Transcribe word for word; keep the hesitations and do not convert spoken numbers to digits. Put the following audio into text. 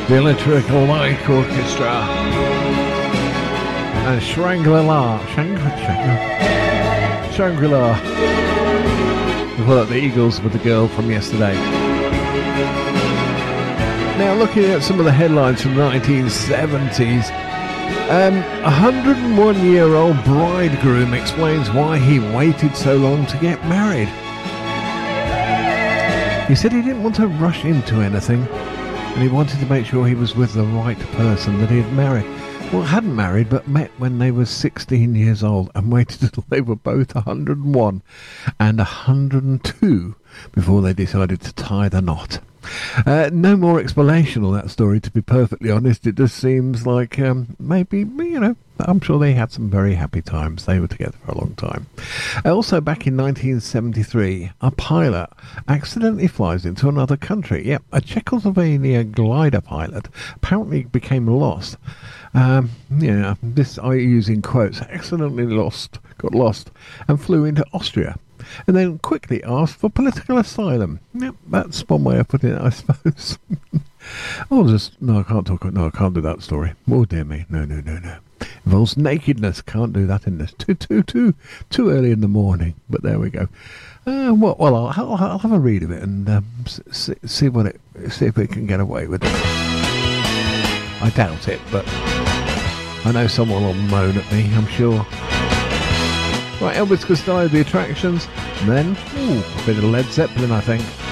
The Electric Light Orchestra and Shangri-La. Shangri-La. Shangri-La. Before that, the Eagles with the girl from yesterday. Now, looking at some of the headlines from the nineteen seventies, um, a one hundred and one year old bridegroom explains why he waited so long to get married. He said he didn't want to rush into anything, and he wanted to make sure he was with the right person that he had married. Well, hadn't married, but met when they were sixteen years old, and waited until they were both one hundred and one and one hundred and two before they decided to tie the knot. Uh, no more explanation on that story, to be perfectly honest. It just seems like um, maybe, you know, I'm sure they had some very happy times. They were together for a long time. Also, back in nineteen seventy-three, a pilot accidentally flies into another country. Yep, a Czechoslovakia glider pilot apparently became lost. Um, yeah, this I use in quotes. Accidentally lost, got lost, and flew into Austria. And then quickly asked for political asylum. Yep, that's one way of putting it, I suppose. I'll just... No, I can't talk... No, I can't do that story. Oh, dear me. No, no, no, no. Involves nakedness. Can't do that in this. Too, too, too, too early in the morning. But there we go. Uh, well, well I'll, I'll, I'll have a read of it and um, see, see what it... See if we can get away with it. I doubt it, but... I know someone will moan at me, I'm sure. Right, Elvis Costello, The Attractions, and then, ooh, a bit of Led Zeppelin, I think.